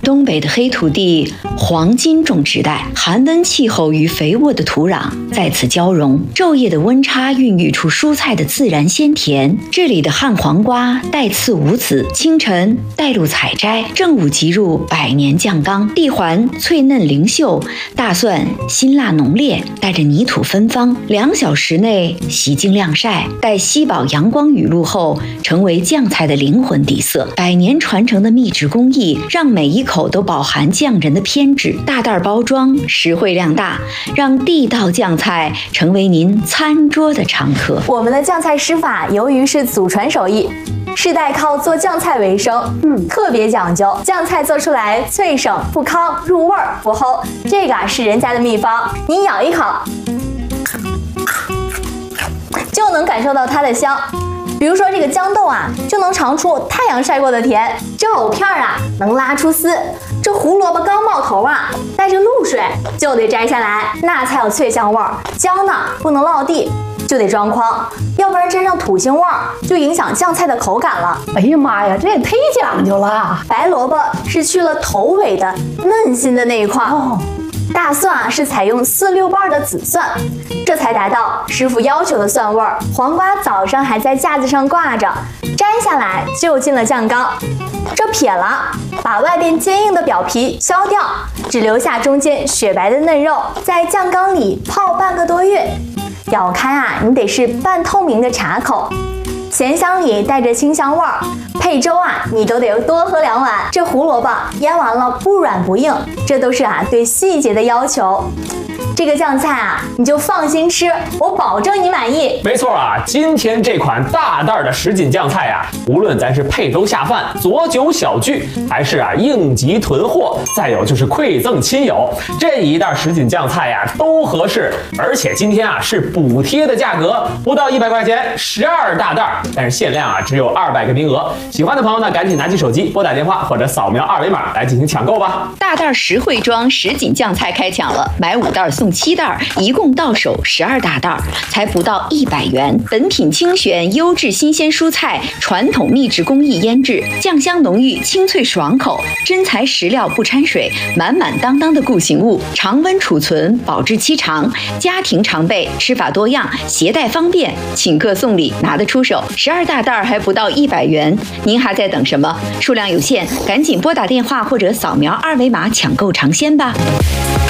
东北的黑土地，黄金种植带，寒温气候与肥沃的土壤在此交融，昼夜的温差孕育出蔬菜的自然鲜甜。这里的旱黄瓜带刺无籽，清晨带路采摘，正午即入百年酱缸，地环脆嫩灵秀，大蒜辛辣浓烈，带着泥土芬芳。2小时内洗净晾晒，待吸饱阳光雨露后，成为酱菜的灵魂底色。百年传承的秘制工艺，让每一口都饱含匠人的偏执。大袋包装，实惠量大，让地道酱菜成为您餐桌的常客。 我们的酱菜师法由于是祖传手艺，世代靠做酱菜为生，特别讲究，酱菜做出来脆省不糠，入味儿不齁。这个是人家的秘方，你咬一口，就能感受到它的香。比如说这个豇豆啊，就能尝出太阳晒过的甜；这藕片啊，能拉出丝；这胡萝卜刚冒头啊，带着露水，就得摘下来，那才有脆香味儿。姜呢，不能落地，就得装筐，要不然沾上土腥味儿，就影响酱菜的口感了。 哎呀妈呀，这也忒讲究了。 白萝卜是去了头尾的嫩心的那一块。大蒜啊是采用4、6瓣的紫蒜，这才达到师傅要求的蒜味儿。黄瓜早上还在架子上挂着，摘下来就进了酱缸，这撇了，把外边坚硬的表皮削掉，只留下中间雪白的嫩肉，在酱缸里泡半个多月。咬开啊，你得是半透明的茶口，咸香里带着清香味儿。配粥啊，你都得多喝2碗。这胡萝卜腌完了不软不硬，这都是对细节的要求。这个酱菜啊，你就放心吃，我保证你满意。 没错啊，今天这款大袋的什锦酱菜啊，无论咱是配粥下饭、佐酒小聚，还是应急囤货，再有就是馈赠亲友，这一袋什锦酱菜呀都合适。而且今天啊是补贴的价格，不到100块钱，12大袋，但是限量只有200个名额。喜欢的朋友呢，赶紧拿起手机拨打电话或者扫描2维码来进行抢购吧。 大袋实惠装什锦酱菜开抢了，买5袋送7袋，一共到手12大袋，才不到100元。本品精选优质新鲜蔬菜，传统秘制工艺腌制，酱香浓郁，清脆爽口，真材实料不掺水，满满当当的固形物，常温储存，保质期长，家庭常备，吃法多样，携带方便，请客送礼拿得出手。12大袋还不到100元，您还在等什么？数量有限，赶紧拨打电话或者扫描2维码抢购尝鲜吧。